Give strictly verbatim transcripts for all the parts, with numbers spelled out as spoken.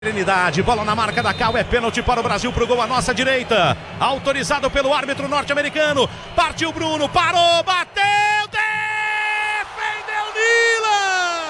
Serenidade, bola na marca da Cal, é pênalti para o Brasil, pro gol à nossa direita, autorizado pelo árbitro norte-americano, partiu Bruno, parou, bateu, defendeu Nila,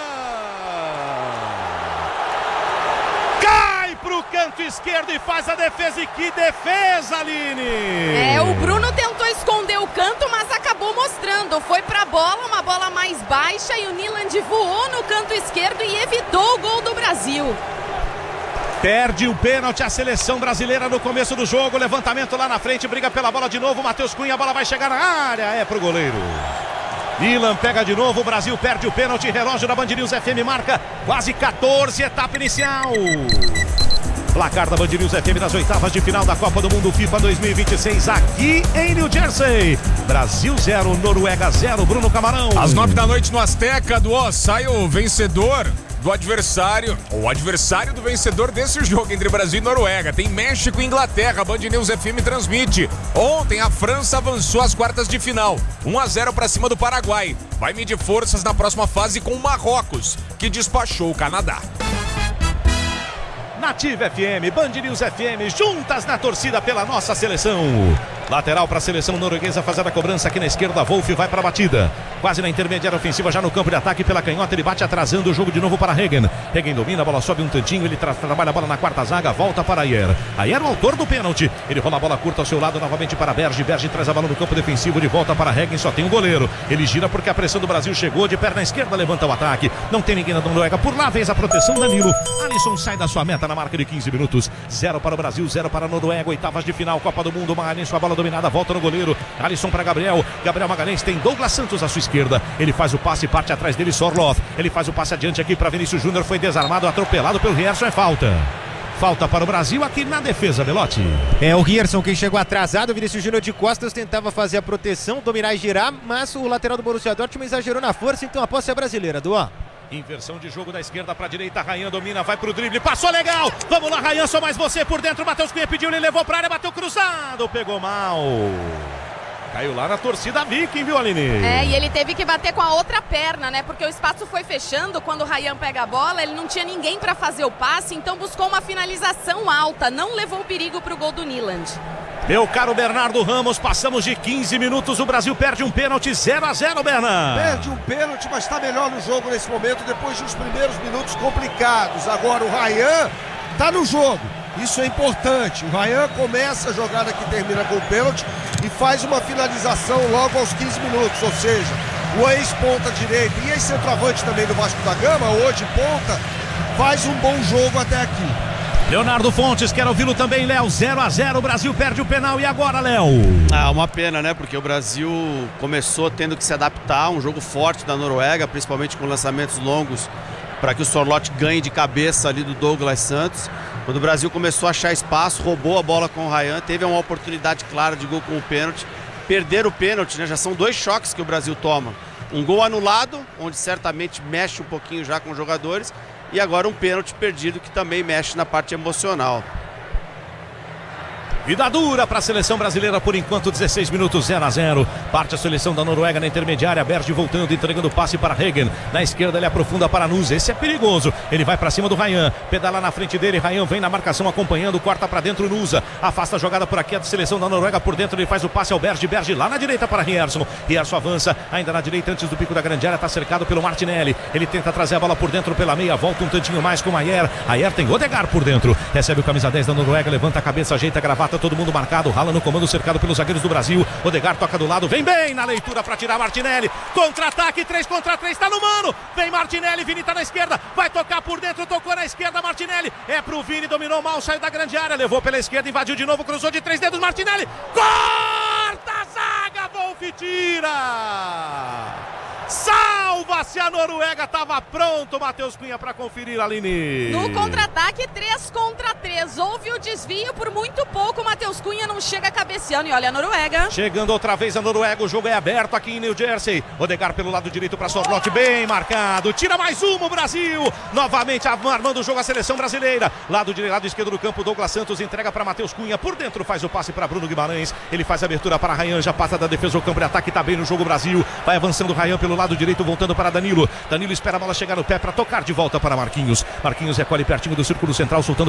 cai pro canto esquerdo e faz a defesa, e que defesa, Aline! É, o Bruno tentou esconder o canto, mas acabou mostrando, foi pra bola, uma bola mais baixa, e o Niland voou no canto esquerdo e evitou o gol do Brasil. Perde o pênalti a seleção brasileira no começo do jogo, levantamento lá na frente, briga pela bola de novo, Matheus Cunha, a bola vai chegar na área, é pro goleiro. Nilan pega de novo, o Brasil perde o pênalti, relógio da Band News F M marca quase quatorze, etapa inicial. Placar da Band News F M nas oitavas de final da Copa do Mundo FIFA dois mil e vinte e seis aqui em New Jersey. Brasil zero, Noruega zero, Bruno Camarão. Às nove da noite no Azteca, do ó, sai o vencedor do adversário, o adversário do vencedor desse jogo entre Brasil e Noruega. Tem México e Inglaterra, Band News F M transmite. Ontem a França avançou às quartas de final, um a zero para cima do Paraguai. Vai medir forças na próxima fase com o Marrocos, que despachou o Canadá. Nativa F M, Band News F M, juntas na torcida pela nossa seleção. Lateral para a seleção norueguesa, fazendo a cobrança aqui na esquerda, Wolf vai para a batida. Quase na intermediária ofensiva, já no campo de ataque pela canhota, ele bate atrasando o jogo de novo para Hagen. Hagen domina, a bola sobe um tantinho, ele tra trabalha a bola na quarta zaga, volta para Ayer. Ayer, o autor do pênalti, ele rola a bola curta ao seu lado, novamente para Berge. Berge traz a bola no campo defensivo, de volta para Hagen, só tem um goleiro. Ele gira porque a pressão do Brasil chegou, de perna esquerda, levanta o ataque. Não tem ninguém na Noruega, por lá vez a proteção, Danilo. Alisson sai da sua meta na marca de quinze minutos. Zero para o Brasil, zero para a Noruega, oitavas de final, Copa do Mundo. Magalhães com a bola dominada, volta no goleiro. Alisson para Gabriel. Gabriel Magalhães tem Douglas Santos à sua esquerda. Ele faz o passe, parte atrás dele, Sorloth. Ele faz o passe adiante aqui para Vinícius Júnior. Foi desarmado, atropelado pelo Rierson. É falta. Falta para o Brasil aqui na defesa, Belotti. É o Rierson quem chegou atrasado. O Vinícius Júnior de costas tentava fazer a proteção, dominar e girar, mas o lateral do Borussia Dortmund exagerou na força, então a posse é brasileira, Duan. Inversão de jogo da esquerda para a direita, Rayan domina, vai pro drible, passou legal, vamos lá Rayan, só mais você por dentro, Matheus Cunha pediu, ele levou para a área, bateu cruzado, pegou mal. Caiu lá na torcida Viking, viu, Aline? É, e ele teve que bater com a outra perna, né? Porque o espaço foi fechando, quando o Rayan pega a bola, ele não tinha ninguém para fazer o passe, então buscou uma finalização alta, não levou o perigo pro gol do Niland. Meu caro Bernardo Ramos, passamos de quinze minutos, o Brasil perde um pênalti, zero a zero, Bernardo. Perde um pênalti, mas está melhor no jogo nesse momento, depois dos primeiros minutos complicados. Agora o Rayan está no jogo, isso é importante. O Rayan começa a jogada que termina com o pênalti e faz uma finalização logo aos quinze minutos, ou seja, o ex-ponta direito e ex-centroavante também do Vasco da Gama, hoje ponta, faz um bom jogo até aqui. Leonardo Fontes, quero ouvi-lo também, Léo. zero a zero, o Brasil perde o penal. E agora, Léo? Ah, uma pena, né? Porque o Brasil começou tendo que se adaptar, um jogo forte da Noruega, principalmente com lançamentos longos, para que o Sorloth ganhe de cabeça ali do Douglas Santos. Quando o Brasil começou a achar espaço, roubou a bola com o Rayan, teve uma oportunidade clara de gol com o pênalti. Perder o pênalti, né? Já são dois choques que o Brasil toma. Um gol anulado, onde certamente mexe um pouquinho já com os jogadores, e agora um pênalti perdido que também mexe na parte emocional. Vida dura para a seleção brasileira por enquanto, dezesseis minutos, zero a zero. Parte a seleção da Noruega na intermediária, Berge voltando, entregando o passe para Hagen. Na esquerda ele aprofunda para Nuz, esse é perigoso. Ele vai para cima do Rayan, pedala na frente dele, Rayan vem na marcação acompanhando, corta para dentro Nusa. Afasta a jogada por aqui, a seleção da Noruega por dentro, ele faz o passe ao Berge, Berge lá na direita para Rierson. Rierson avança, ainda na direita antes do pico da grande área, está cercado pelo Martinelli. Ele tenta trazer a bola por dentro pela meia, volta um tantinho mais com o Ayer. Ayer tem Odegaard por dentro, recebe o camisa dez da Noruega, levanta a cabeça, ajeita a gravata, todo mundo marcado, rala no comando, cercado pelos zagueiros do Brasil. Odegaard toca do lado, vem bem na leitura para tirar Martinelli, contra-ataque, três contra três, tá no mano, vem Martinelli, Vini tá na esquerda, vai tocar por dentro, tocou na esquerda, Martinelli, é pro Vini, dominou mal, saiu da grande área, levou pela esquerda, invadiu de novo, cruzou de três dedos, Martinelli, corta a zaga, Wolf tira! Salva-se a Noruega, estava pronto, Matheus Cunha, para conferir, Aline. No contra-ataque, três contra três. Houve o desvio por muito pouco. Matheus Cunha não chega cabeceando. E olha a Noruega. Chegando outra vez a Noruega, o jogo é aberto aqui em New Jersey. Odegaard pelo lado direito para Sorloth, bem marcado. Tira mais uma o Brasil. Novamente armando o jogo a seleção brasileira. Lado direito, lado esquerdo do campo, Douglas Santos entrega para Matheus Cunha. Por dentro faz o passe para Bruno Guimarães. Ele faz a abertura para Rayan, já passa da defesa, o campo de ataque, está bem no jogo Brasil. Vai avançando Rayan pelo lado direito, voltando tocando para Danilo. Danilo espera a bola chegar no pé para tocar de volta para Marquinhos. Marquinhos recolhe pertinho do círculo central, soltando